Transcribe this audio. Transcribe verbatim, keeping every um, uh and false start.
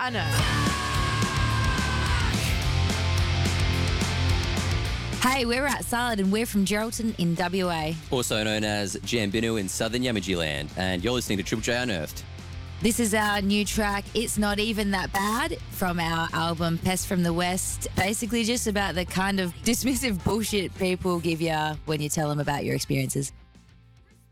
I know. Hey, we're Rat Salad and we're from Geraldton in W A. Also known as Jambinu in southern Yamaji land. And you're listening to Triple J Unearthed. This is our new track, It's Not Even That Bad, from our album Pest from the West. Basically just about the kind of dismissive bullshit people give you when you tell them about your experiences.